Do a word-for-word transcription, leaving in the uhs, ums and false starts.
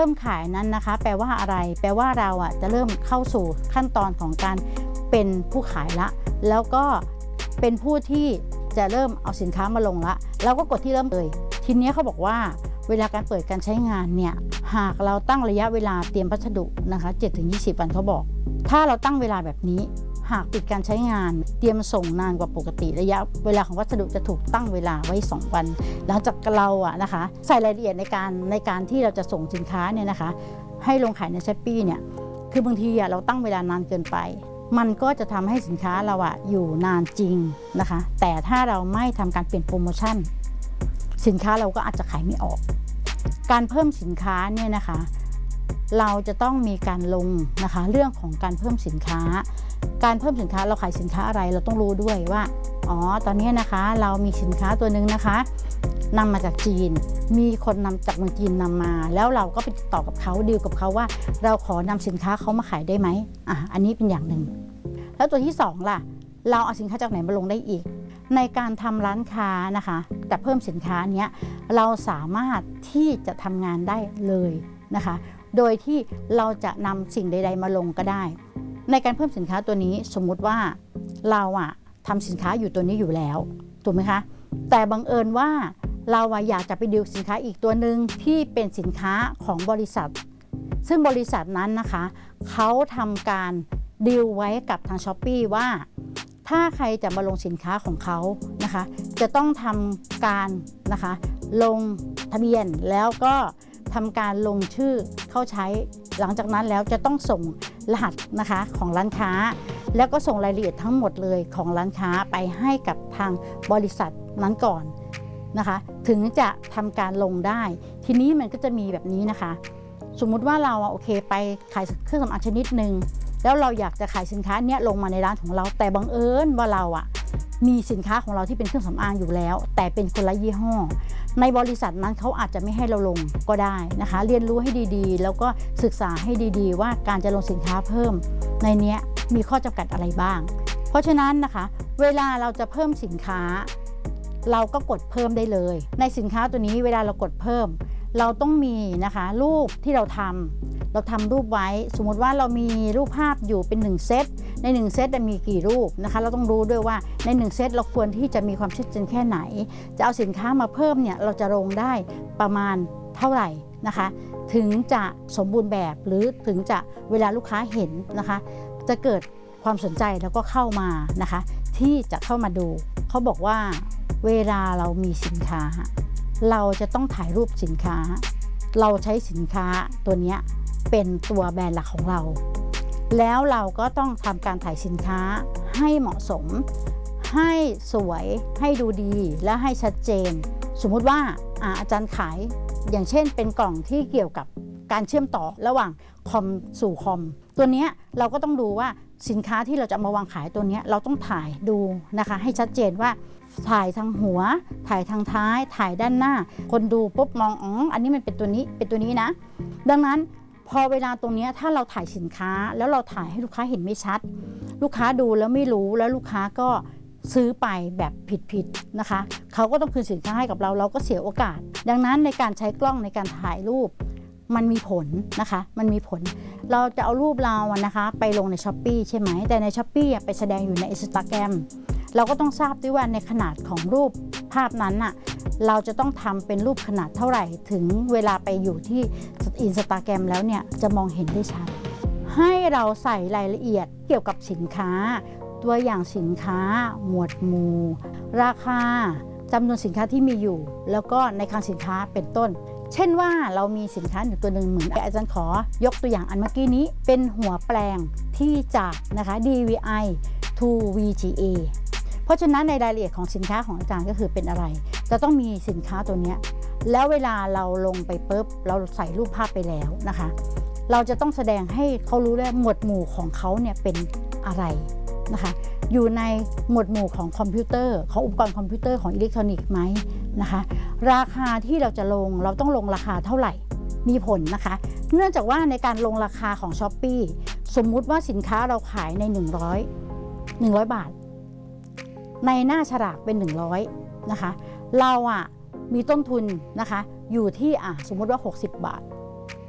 ริ่มขายนั้นนะคะแปลว่าอะไรแปลว่าเราอ่ะจะเริ่มเข้าสู่ขั้นตอนของการเป็นผู้ขายละแล้วก็เป็นผู้ที่จะเริ่มเอาสินค้ามาลงละเราก็กดที่เริ่มเลยทีนี้เขาบอกว่าเวลาการเปิดการใช้งานเนี่ยหากเราตั้งระยะเวลาเตรียมพัสดุนะคะ เจ็ดถึงยี่สิบ วันเขาบอกถ้าเราตั้งเวลาแบบนี้หากปิดการใช้งานเตรียมส่งนานกว่าปกติระยะเวลาของวัสดุจะถูกตั้งเวลาไว้สองวันหลังจากเราอะนะคะใส่รายละเอียดในการในการที่เราจะส่งสินค้าเนี่ยนะคะให้ลงขายใน Shopee เนี่ยคือบางทีอะเราตั้งเวลานานเกินไปมันก็จะทำให้สินค้าเราอะอยู่นานจริงนะคะแต่ถ้าเราไม่ทำการเปลี่ยนโปรโมชั่นสินค้าเราก็อาจจะขายไม่ออกการเพิ่มสินค้าเนี่ยนะคะเราจะต้องมีการลงนะคะเรื่องของการเพิ่มสินค้าการเพิ่มสินค้าเราขายสินค้าอะไรเราต้องรู้ด้วยว่าอ๋อตอนนี้นะคะเรามีสินค้าตัวหนึ่งนะคะนำมาจากจีนมีคนนำจากเมืองจีนนำมาแล้วเราก็ไปติดต่อกับเขาดีลกับเขาว่าเราขอนำสินค้าเขามาขายได้ไหมอ่ะอันนี้เป็นอย่างหนึ่งแล้วตัวที่สองล่ะเราเอาสินค้าจากไหนมาลงได้อีกในการทำร้านค้านะคะแต่เพิ่มสินค้าเนี้ยเราสามารถที่จะทำงานได้เลยนะคะโดยที่เราจะนำสิ่งใดๆมาลงก็ได้ในการเพิ่มสินค้าตัวนี้สมมุติว่าเราอะทำสินค้าอยู่ตัวนี้อยู่แล้วถูกไหมคะแต่บังเอิญว่าเราอยากจะไปดีลสินค้าอีกตัวหนึ่งที่เป็นสินค้าของบริษัทซึ่งบริษัทนั้นนะคะเขาทำการดีลไว้กับทาง Shopee ว่าถ้าใครจะมาลงสินค้าของเขานะคะจะต้องทำการนะคะลงทะเบียนแล้วก็ทำการลงชื่อเข้าใช้หลังจากนั้นแล้วจะต้องส่งรหัสนะคะของร้านค้าแล้วก็ส่งรายละเอียดทั้งหมดเลยของร้านค้าไปให้กับทางบริษัทนั้นก่อนนะคะถึงจะทำการลงได้ทีนี้มันก็จะมีแบบนี้นะคะสมมุติว่าเราโอเคไปขายเครื่องสำอางชนิดหนึ่งแล้วเราอยากจะขายสินค้าเนี้ยลงมาในร้านของเราแต่บังเอิญว่าเราอะมีสินค้าของเราที่เป็นเครื่องสำอางอยู่แล้วแต่เป็นคนละยี่ห้อในบริษัทนั้นเขาอาจจะไม่ให้เราลงก็ได้นะคะเรียนรู้ให้ดีๆแล้วก็ศึกษาให้ดีๆว่าการจะลงสินค้าเพิ่มในนี้มีข้อจำกัดอะไรบ้างเพราะฉะนั้นนะคะเวลาเราจะเพิ่มสินค้าเราก็กดเพิ่มได้เลยในสินค้าตัวนี้เวลาเรากดเพิ่มเราต้องมีนะคะรูปที่เราทำเราทำรูปไว้สมมติว่าเรามีรูปภาพอยู่เป็นหนึ่งเซตในหนึ่งเซตจะมีกี่รูปนะคะเราต้องรู้ด้วยว่าในหนึ่งเซตเราควรที่จะมีความชัดเจนแค่ไหนจะเอาสินค้ามาเพิ่มเนี่ยเราจะลงได้ประมาณเท่าไหร่นะคะถึงจะสมบูรณ์แบบหรือถึงจะเวลาลูกค้าเห็นนะคะจะเกิดความสนใจแล้วก็เข้ามานะคะที่จะเข้ามาดูเขาบอกว่าเวลาเรามีสินค้าเราจะต้องถ่ายรูปสินค้าเราใช้สินค้าตัวนี้เป็นตัวแบรนด์หลักของเราแล้วเราก็ต้องทำการถ่ายสินค้าให้เหมาะสมให้สวยให้ดูดีและให้ชัดเจนสมมุติว่าอาอาจารย์ขายอย่างเช่นเป็นกล่องที่เกี่ยวกับการเชื่อมต่อระหว่างคอมสู่คอมตัวนี้เราก็ต้องดูว่าสินค้าที่เราจะมาวางขายตัวนี้เราต้องถ่ายดูนะคะให้ชัดเจนว่าถ่ายทางหัวถ่ายทางท้ายถ่ายด้านหน้าคนดูปุ๊บมองอ๋ออันนี้มันเป็นตัวนี้เป็นตัวนี้นะดังนั้นพอเวลาตรงนี้ถ้าเราถ่ายสินค้าแล้วเราถ่ายให้ลูกค้าเห็นไม่ชัดลูกค้าดูแล้วไม่รู้แล้วลูกค้าก็ซื้อไปแบบผิดๆนะคะเขาก็ต้องคืนสินค้าให้กับเราเราก็เสียโอกาสดังนั้นในการใช้กล้องในการถ่ายรูปมันมีผลนะคะมันมีผลเราจะเอารูปเรานะคะไปลงใน Shopee ใช่ไหมแต่ใน Shopee ไปแสดงอยู่ใน Instagram เราก็ต้องทราบด้วยว่าในขนาดของรูปภาพนั้นน่ะเราจะต้องทำเป็นรูปขนาดเท่าไหร่ถึงเวลาไปอยู่ที่ Instagram แล้วเนี่ยจะมองเห็นได้ชัดให้เราใส่รายละเอียดเกี่ยวกับสินค้าตัวอย่างสินค้าหมวดหมู่ราคาจำนวนสินค้าที่มีอยู่แล้วก็ในคลังสินค้าเป็นต้นเช่นว่าเรามีสินค้าอยู่ตัวหนึ่งเหมือนอาจารย์ขอยกตัวอย่างอันเมื่อกี้นี้เป็นหัวแปลงที่จากนะคะ ดี วี ไอ to วี จี เอ เพราะฉะนั้นในรายละเอียดของสินค้าของอาจารย์ก็คือเป็นอะไรจะต้องมีสินค้าตัวนี้แล้วเวลาเราลงไปปุ๊บเราใส่รูปภาพไปแล้วนะคะเราจะต้องแสดงให้เขารู้ได้หมวดหมู่ของเขาเนี่ยเป็นอะไรนะคะอยู่ในหมวดหมู่ของคอมพิวเตอร์ของอุปกรณ์คอมพิวเตอร์ของอิเล็กทรอนิกส์ไหมนะคะราคาที่เราจะลงเราต้องลงราคาเท่าไหร่มีผลนะคะเนื่องจากว่าในการลงราคาของ Shopee สมมุติว่าสินค้าเราขายในหนึ่งร้อย หนึ่งร้อยบาทในหน้าฉลากเป็นหนึ่งร้อยนะคะเราอ่ะมีต้นทุนนะคะอยู่ที่อ่ะสมมุติว่าหกสิบบาท